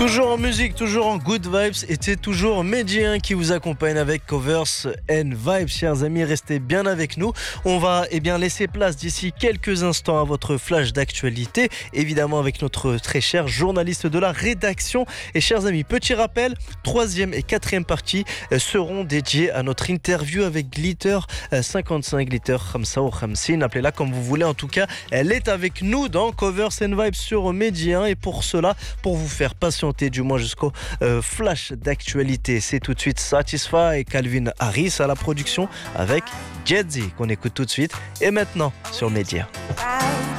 Toujours en musique, toujours en good vibes, et c'est toujours Médien qui vous accompagne avec Covers and Vibes. Chers amis, restez bien avec nous. On va laisser place d'ici quelques instants à votre flash d'actualité, évidemment avec notre très cher journaliste de la rédaction. Et chers amis, petit rappel, 3e et 4e partie seront dédiées à notre interview avec Glitter 55, Glitter Khamsa ou Khamsin, appelez-la comme vous voulez. En tout cas, elle est avec nous dans Covers and Vibes sur Médien, et pour cela, pour vous faire patienter du moins jusqu'au flash d'actualité, c'est tout de suite Satisfy et Calvin Harris à la production avec Jedzi qu'on écoute tout de suite et maintenant sur Média.